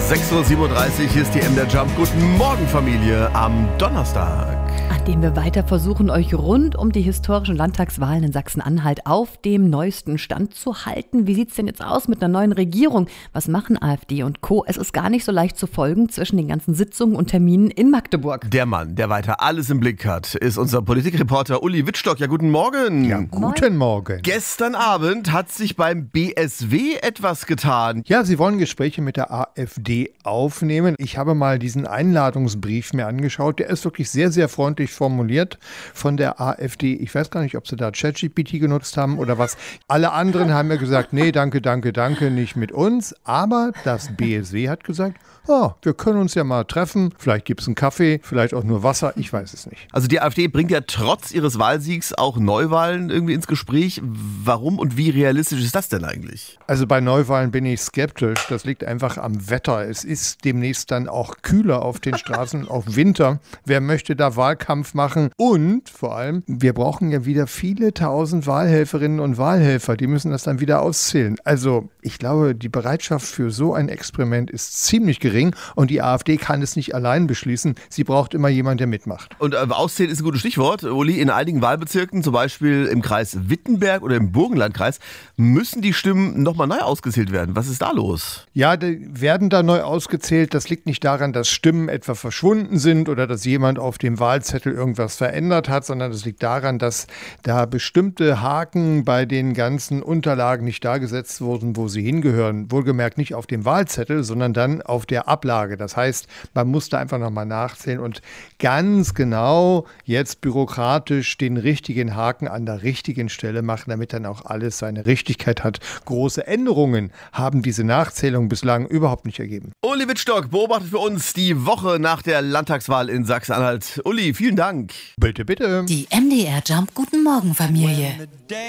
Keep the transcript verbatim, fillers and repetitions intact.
sechs Uhr siebenunddreißig, hier ist die M D R Jump. Guten Morgen, Familie, am Donnerstag. An dem wir weiter versuchen, euch rund um die historischen Landtagswahlen in Sachsen-Anhalt auf dem neuesten Stand zu halten. Wie sieht's denn jetzt aus mit einer neuen Regierung? Was machen AfD und Co.? Es ist gar nicht so leicht zu folgen zwischen den ganzen Sitzungen und Terminen in Magdeburg. Der Mann, der weiter alles im Blick hat, ist unser Politikreporter Uli Wittstock. Ja, guten Morgen. Ja, guten Morgen. Gestern Abend hat sich beim B S W etwas getan. Ja, sie wollen Gespräche mit der AfD aufnehmen. Ich habe mal diesen Einladungsbrief mir angeschaut. Der ist wirklich sehr, sehr freundlich formuliert von der AfD. Ich weiß gar nicht, ob sie da ChatGPT genutzt haben oder was. Alle anderen haben ja gesagt, nee, danke, danke, danke, nicht mit uns. Aber das B S W hat gesagt, oh, wir können uns ja mal treffen. Vielleicht gibt es einen Kaffee, vielleicht auch nur Wasser. Ich weiß es nicht. Also die AfD bringt ja trotz ihres Wahlsiegs auch Neuwahlen irgendwie ins Gespräch. Warum und wie realistisch ist das denn eigentlich? Also bei Neuwahlen bin ich skeptisch. Das liegt einfach am Wetter. Es ist demnächst dann auch kühler auf den Straßen, auch Winter. Wer möchte da Wahlkampf machen? Und vor allem, wir brauchen ja wieder viele tausend Wahlhelferinnen und Wahlhelfer. Die müssen das dann wieder auszählen. Also ich glaube, die Bereitschaft für so ein Experiment ist ziemlich gering. Und die AfD kann es nicht allein beschließen. Sie braucht immer jemanden, der mitmacht. Und äh, auszählen ist ein gutes Stichwort. Uli, in einigen Wahlbezirken, zum Beispiel im Kreis Wittenberg oder im Burgenlandkreis, müssen die Stimmen nochmal neu ausgezählt werden. Was ist da los? Ja, die werden da neu ausgezählt. Das liegt nicht daran, dass Stimmen etwa verschwunden sind oder dass jemand auf dem Wahlzettel irgendwas verändert hat, sondern das liegt daran, dass da bestimmte Haken bei den ganzen Unterlagen nicht dargesetzt wurden, wo sie hingehören. Wohlgemerkt nicht auf dem Wahlzettel, sondern dann auf der Ablage. Das heißt, man musste einfach nochmal nachzählen und ganz genau jetzt bürokratisch den richtigen Haken an der richtigen Stelle machen, damit dann auch alles seine Richtigkeit hat. Große Änderungen haben diese Nachzählung bislang überhaupt nicht ergeben. Uli Wittstock beobachtet für uns die Woche nach der Landtagswahl in Sachsen-Anhalt. Uli, vielen Dank. Bitte, bitte. Die M D R Jump Guten Morgen Familie.